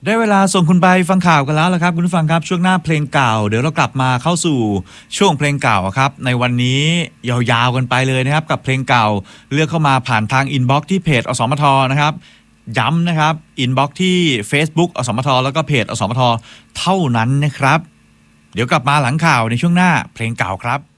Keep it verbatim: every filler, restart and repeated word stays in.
ได้เวลาส่งคุณไปฟังข่าวกันแล้วละครับคุณผู้ฟังครับช่วงหน้าเพลงเก่าเดี๋ยวเรากลับมาเข้าสู่ช่วงเพลงเก่าครับในวันนี้ยาวๆกันไปเลยนะครับกับเพลงเก่าเลือกเข้ามาผ่านทางอินบ็อกซ์ที่เพจอสมทนะครับย้ำนะครับอินบ็อกซ์ที่ Facebook อสมทแล้วก็เพจอสมทเท่านั้นนะครับเดี๋ยวกลับมาหลังข่าวในช่วงหน้าเพลงเก่าครับ